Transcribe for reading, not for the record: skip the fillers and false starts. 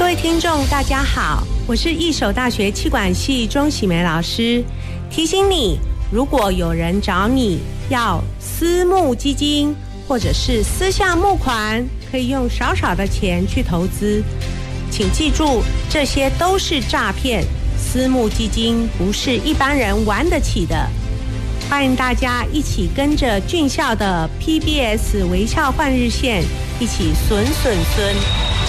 位听众大家好，我是一手大学企管系钟喜梅老师，提醒你，如果有人找你要私募基金或者是私下募款，可以用少少的钱去投资，请记住，这些都是诈骗，私募基金不是一般人玩得起的。欢迎大家一起跟着俊孝的 PBS 微笑换日线，一起损。